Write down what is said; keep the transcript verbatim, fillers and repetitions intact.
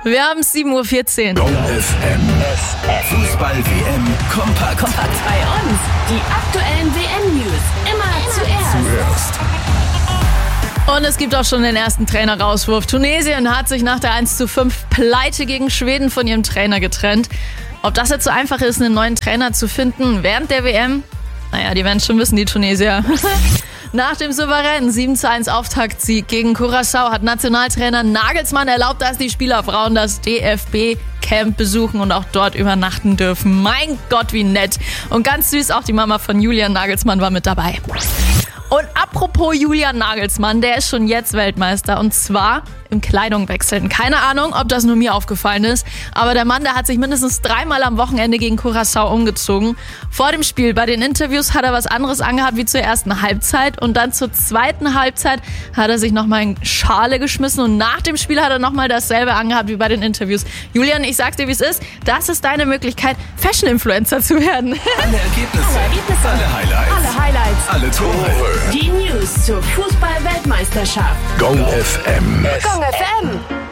Wir haben es sieben Uhr vierzehn. Go F M. Fußball-W M kompakt. Kompakt bei uns. Die aktuellen W M-News. Immer, zuerst. Zuerst. Und es gibt auch schon den ersten Trainerauswurf. Tunesien hat sich nach der eins zu fünf Pleite gegen Schweden von ihrem Trainer getrennt. Ob das jetzt so einfach ist, einen neuen Trainer zu finden während der W M? Naja, die werden schon wissen, die Tunesier. Nach dem souveränen sieben zu eins Auftaktsieg gegen Curaçao hat Nationaltrainer Nagelsmann erlaubt, dass die Spielerfrauen das D F B-Camp besuchen und auch dort übernachten dürfen. Mein Gott, wie nett. Und ganz süß, auch die Mama von Julian Nagelsmann war mit dabei. Und apropos Julian Nagelsmann, der ist schon jetzt Weltmeister und zwar im Kleidung wechseln. Keine Ahnung, ob das nur mir aufgefallen ist, aber der Mann, der hat sich mindestens dreimal am Wochenende gegen Curaçao umgezogen. Vor dem Spiel, bei den Interviews hat er was anderes angehabt wie zur ersten Halbzeit und dann zur zweiten Halbzeit hat er sich nochmal in Schale geschmissen und nach dem Spiel hat er nochmal dasselbe angehabt wie bei den Interviews. Julian, ich sag's dir, wie es ist, das ist deine Möglichkeit, Fashion-Influencer zu werden. Alle Ergebnisse, Alle Ergebnisse. alle Highlights, Alle Highlights. alle Tore. Die News zur Fußball-Weltmeisterschaft. Go F M. Go F M.